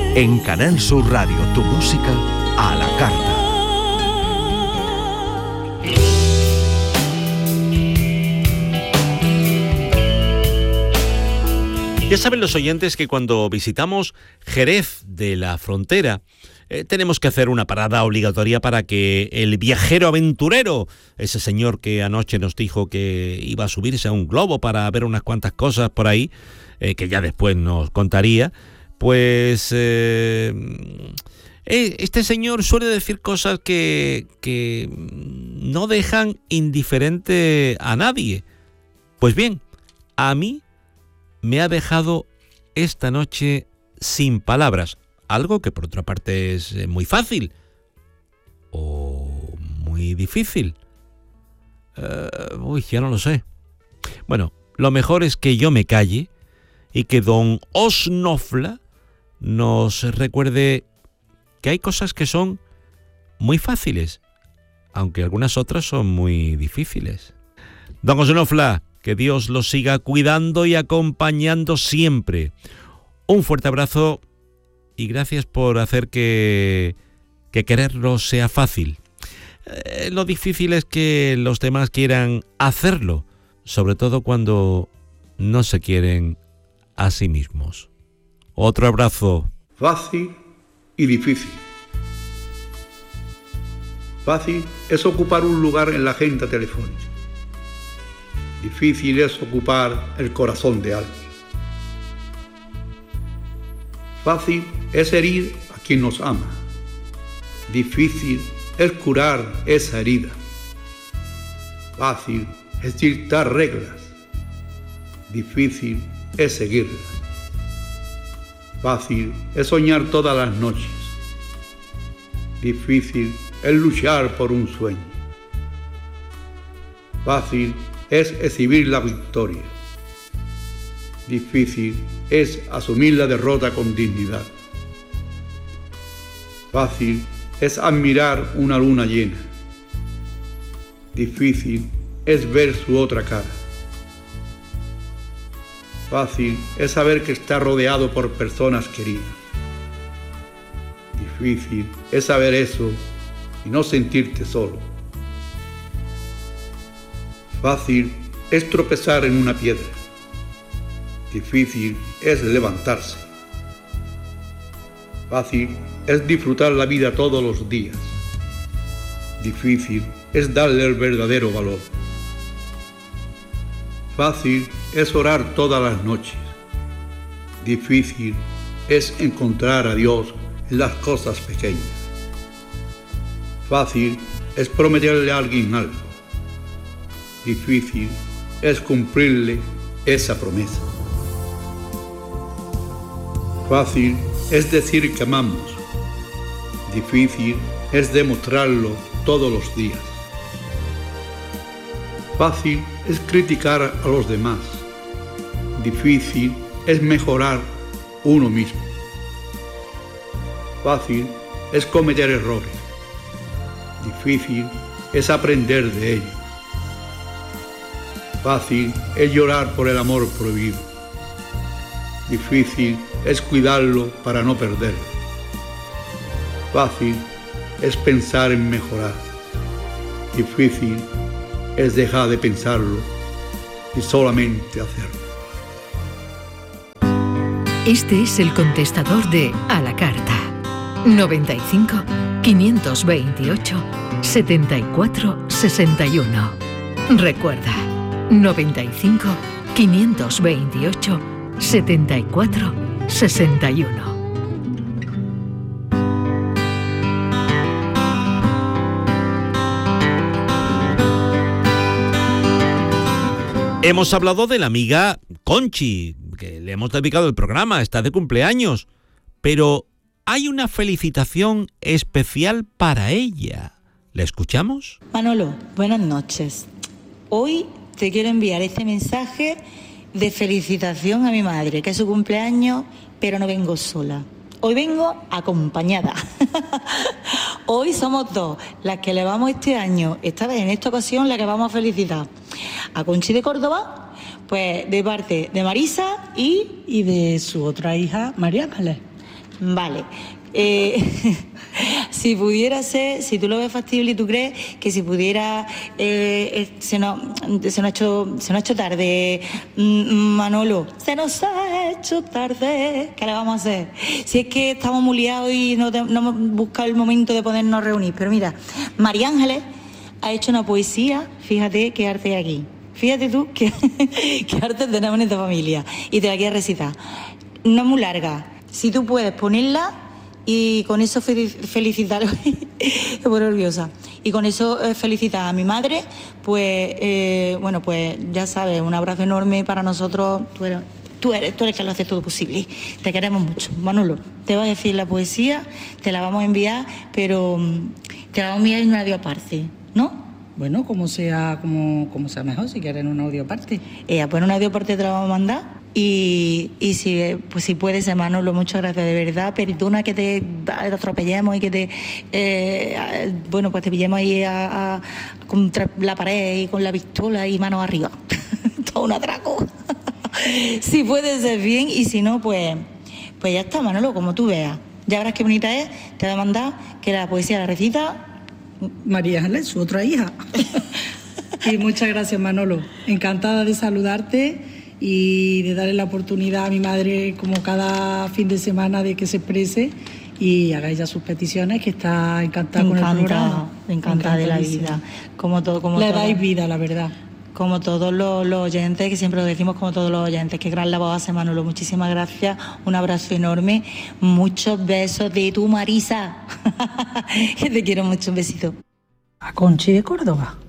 En Canal Sur Radio, tu música a la carta. Ya saben los oyentes que cuando visitamos Jerez de la Frontera, tenemos que hacer una parada obligatoria para que el viajero aventurero, ese señor que anoche nos dijo que iba a subirse a un globo para ver unas cuantas cosas por ahí, que ya después nos contaría, pues este señor suele decir cosas que no dejan indiferente a nadie. Pues bien, a mí me ha dejado esta noche sin palabras, algo que por otra parte es muy fácil o muy difícil. Ya no lo sé. Bueno, lo mejor es que yo me calle y que don Osnofla nos recuerde que hay cosas que son muy fáciles, aunque algunas otras son muy difíciles. Don Osnofla, que Dios lo siga cuidando y acompañando siempre. Un fuerte abrazo y gracias por hacer que quererlo sea fácil. Lo difícil es que los demás quieran hacerlo, sobre todo cuando no se quieren a sí mismos. Otro abrazo. Fácil y difícil. Fácil es ocupar un lugar en la agenda telefónica. Difícil es ocupar el corazón de alguien. Fácil es herir a quien nos ama. Difícil es curar esa herida. Fácil es dictar reglas. Difícil es seguirlas. Fácil es soñar todas las noches. Difícil es luchar por un sueño. Fácil es exhibir la victoria. Difícil es asumir la derrota con dignidad. Fácil es admirar una luna llena. Difícil es ver su otra cara. Fácil es saber que está rodeado por personas queridas. Difícil es saber eso y no sentirte solo. Fácil es tropezar en una piedra. Difícil es levantarse. Fácil es disfrutar la vida todos los días. Difícil es darle el verdadero valor. Fácil es orar todas las noches. Difícil es encontrar a Dios en las cosas pequeñas. Fácil es prometerle a alguien algo. Difícil es cumplirle esa promesa. Fácil es decir que amamos. Difícil es demostrarlo todos los días. Fácil es criticar a los demás. Difícil es mejorar uno mismo. Fácil es cometer errores. Difícil es aprender de ellos. Fácil es llorar por el amor prohibido. Difícil es cuidarlo para no perderlo. Fácil es pensar en mejorar. Difícil es dejar de pensarlo y solamente hacerlo. Este es el contestador de A la Carta. 95 528 74 61. Recuerda, 95 528 74 61. Hemos hablado de la amiga Conchi, que le hemos dedicado el programa, está de cumpleaños, pero hay una felicitación especial para ella. ¿La escuchamos? Manolo, buenas noches. Hoy te quiero enviar este mensaje de felicitación a mi madre, que es su cumpleaños, pero no vengo sola. Hoy vengo acompañada. Hoy somos dos las que le vamos este año, esta vez en esta ocasión la que vamos a felicitar a Conchi de Córdoba, pues de parte de Marisa y de su otra hija, María Ángeles. Vale. Si pudiera ser, si tú lo ves factible y tú crees que si pudiera, se nos ha hecho tarde, Manolo, se nos ha hecho tarde, ¿qué le vamos a hacer? Si es que estamos muy liados y no hemos buscado el momento de podernos reunir. Pero mira, María Ángeles ha hecho una poesía, fíjate qué arte hay aquí. Fíjate tú qué arte tenemos en esta familia. Y te la quiero recitar. No es muy larga. Si tú puedes ponerla y con eso felicitar, estoy nerviosa, y con eso felicitar a mi madre, pues, bueno, pues ya sabes, un abrazo enorme para nosotros. Tú eres que lo haces todo posible. Te queremos mucho. Manolo, te voy a decir la poesía, te la vamos a enviar, pero te la vamos a enviar en un audio aparte, ¿no? Bueno, como sea mejor, si quieren un audio aparte. Pues un audio aparte te la vamos a mandar. Y si puedes, Manolo, muchas gracias, de verdad. Perdona que te atropellemos y que pues te pillemos ahí contra la pared y con la pistola y manos arriba. Todo un atraco. Si puede ser bien, y si no, pues ya está, Manolo, como tú veas. Ya verás qué bonita es. Te voy a mandar que la poesía la recita María Ángeles, su otra hija. Y muchas gracias, Manolo. Encantada de saludarte y de darle la oportunidad a mi madre, como cada fin de semana, de que se exprese y haga ella sus peticiones, que está encantada con el programa. Encantada de la vida. Le dais vida, la verdad. Como todos los oyentes, que siempre lo decimos, como todos los oyentes, qué gran labor hace Manolo. Muchísimas gracias, un abrazo enorme, muchos besos de tu Marisa, que te quiero mucho, un besito. A Conchi de Córdoba.